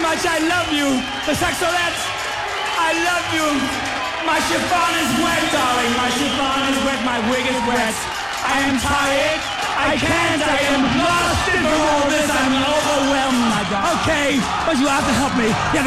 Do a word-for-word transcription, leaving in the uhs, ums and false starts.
much. I love you. The Saxolettes, I love you. My chiffon is wet, darling. My chiffon is wet. My wig is wet. I am tired. I can't. I am lost in all this. I'm overwhelmed. Okay, but you have to help me. You have to